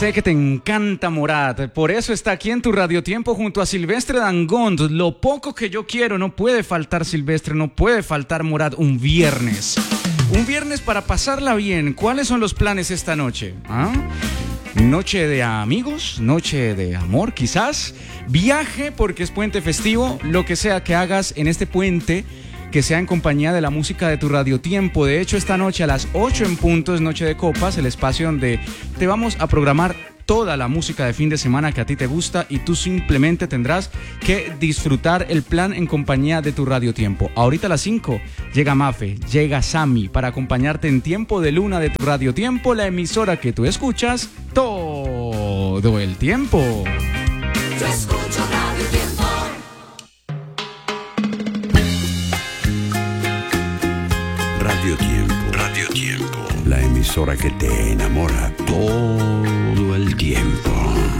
Sé que te encanta Morat, por eso está aquí en tu Radiotiempo junto a Silvestre Dangond. Lo poco que yo quiero, no puede faltar Silvestre, no puede faltar Morat un viernes. Un viernes para pasarla bien. ¿Cuáles son los planes esta noche? ¿Ah? Noche de amigos, noche de amor quizás, viaje porque es puente festivo, lo que sea que hagas en este puente, que sea en compañía de la música de tu Radiotiempo. De hecho, esta noche a las 8 en punto es Noche de Copas, el espacio donde te vamos a programar toda la música de fin de semana que a ti te gusta y tú simplemente tendrás que disfrutar el plan en compañía de tu Radiotiempo. Ahorita a las 5 llega Mafe, llega Sammy para acompañarte en Tiempo de Luna de tu Radiotiempo, la emisora que tú escuchas todo el tiempo. Yo escucho Radiotiempo. Radiotiempo, la emisora que te enamora todo